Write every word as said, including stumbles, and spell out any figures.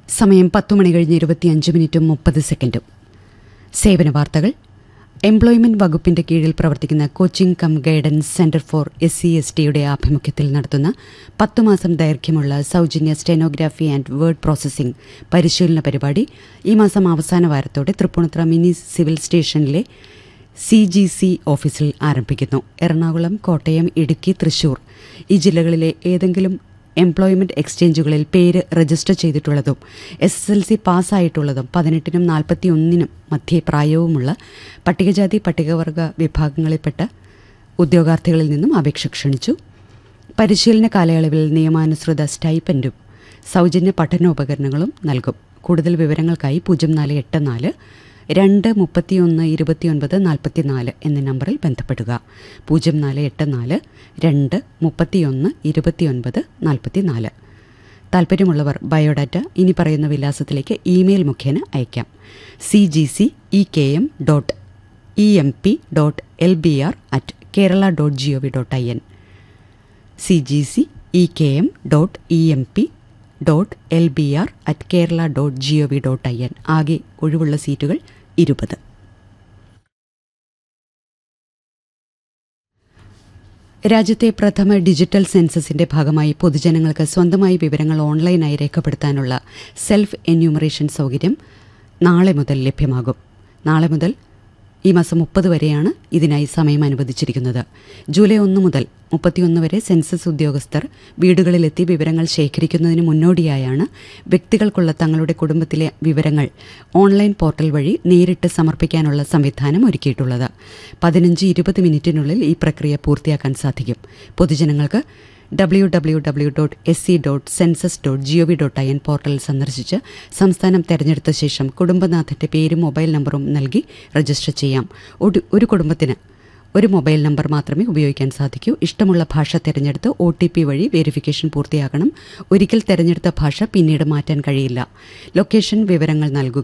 സമയം പത്തു മണി കഴിഞ്ഞ് ഇരുപത്തിയഞ്ച് മിനിറ്റും മുപ്പത് സെക്കൻഡും. സേവന വാർത്തകൾ. എംപ്ലോയ്മെന്റ് വകുപ്പിന്റെ കീഴിൽ പ്രവർത്തിക്കുന്ന coaching come guidance centre for S C S ടിയുടെ ആഭിമുഖ്യത്തിൽ നടത്തുന്ന പത്തു മാസം ദൈർഘ്യമുള്ള സൗജന്യ സ്റ്റെനോഗ്രാഫി ആൻഡ് വേർഡ് പ്രോസസ്സിംഗ് പരിശീലന പരിപാടി ഈ മാസം അവസാന വാരത്തോടെ തൃപ്പൂണിത്തുറ മിനി സിവിൽ സ്റ്റേഷനിലെ സി ജി സി ഓഫീസിൽ ആരംഭിക്കുന്നു. എറണാകുളം, കോട്ടയം, ഇടുക്കി, തൃശൂർ ഈ ജില്ലകളിലെ ഏതെങ്കിലും എംപ്ലോയ്മെന്റ് എക്സ്ചേഞ്ചുകളിൽ പേര് register ചെയ്തിട്ടുള്ളതും S S L C പാസ്സായിട്ടുള്ളതും പതിനെട്ടിനും നാൽപ്പത്തി ഒന്നിനും മധ്യേ പ്രായവുമുള്ള പട്ടികജാതി പട്ടികവർഗ വിഭാഗങ്ങളിൽപ്പെട്ട ഉദ്യോഗാർത്ഥികളിൽ നിന്നും അപേക്ഷ ക്ഷണിച്ചു. പരിശീലന കാലയളവിൽ നിയമാനുസൃത സ്റ്റൈപ്പൻഡും സൗജന്യ പഠനോപകരണങ്ങളും നൽകും. കൂടുതൽ വിവരങ്ങൾക്കായി പൂജ്യം നാല് എട്ട് നാല് രണ്ട് മുപ്പത്തിയൊന്ന് ഇരുപത്തിയൊൻപത് നാൽപ്പത്തിനാല് എന്ന നമ്പറിൽ ബന്ധപ്പെടുക. പൂജ്യം നാല് എട്ട് നാല് രണ്ട് മുപ്പത്തിയൊന്ന് ഇരുപത്തിയൊൻപത് നാൽപ്പത്തിനാല്. താൽപ്പര്യമുള്ളവർ ബയോഡാറ്റ ഇനി പറയുന്ന വിലാസത്തിലേക്ക് ഇമെയിൽ മുഖേന അയയ്ക്കാം. C G C E K M dot E M P dot L B R at Kerala dot G O V dot I N. C G C E K M dot E M P dot L B R at Kerala dot G O V dot I N. ആകെ ഒഴിവുള്ള സീറ്റുകൾ ഇരുപത്. രാജ്യത്തെ പ്രഥമ digital സെൻസസിന്റെ ഭാഗമായി പൊതുജനങ്ങൾക്ക് സ്വന്തമായി വിവരങ്ങൾ ഓൺലൈനായി രേഖപ്പെടുത്താനുള്ള സെൽഫ് എന്യൂമറേഷൻ സൗകര്യം നാളെ മുതൽ ലഭ്യമാകും. നാളെ മുതൽ ഈ മാസം മുപ്പത് വരെയാണ് ഇതിനായി സമയം അനുവദിച്ചിരിക്കുന്നത്. ജൂലൈ ഒന്ന് മുതൽ മുപ്പത്തിയൊന്ന് വരെ സെൻസസ് ഉദ്യോഗസ്ഥർ വീടുകളിലെത്തി വിവരങ്ങൾ ശേഖരിക്കുന്നതിന് മുന്നോടിയായാണ് വ്യക്തികൾക്കുള്ള തങ്ങളുടെ കുടുംബത്തിലെ വിവരങ്ങൾ ഓൺലൈൻ പോർട്ടൽ വഴി നേരിട്ട് സമർപ്പിക്കാനുള്ള സംവിധാനം ഒരുക്കിയിട്ടുള്ളത്. പതിനഞ്ച് ഇരുപത് മിനിറ്റിനുള്ളിൽ ഈ പ്രക്രിയ പൂർത്തിയാക്കാൻ സാധിക്കും. പൊതുജനങ്ങൾക്ക് W W W dot S C dot census dot G O V dot I N portal സന്ദർശിച്ച് സംസ്ഥാനം തെരഞ്ഞെടുത്ത ശേഷം കുടുംബനാഥന്റെ പേരും മൊബൈൽ നമ്പറും നൽകി രജിസ്റ്റർ ചെയ്യാം. ഒരു കുടുംബത്തിന് ഒരു മൊബൈൽ നമ്പർ മാത്രമേ ഉപയോഗിക്കാൻ സാധിക്കൂ. ഇഷ്ടമുള്ള ഭാഷ തിരഞ്ഞെടുത്ത് ഒ ടി പി വഴി വെരിഫിക്കേഷൻ പൂർത്തിയാക്കണം. ഒരിക്കൽ തിരഞ്ഞെടുത്ത ഭാഷ പിന്നീട് മാറ്റാൻ കഴിയില്ല. ലൊക്കേഷൻ വിവരങ്ങൾ നൽകുക.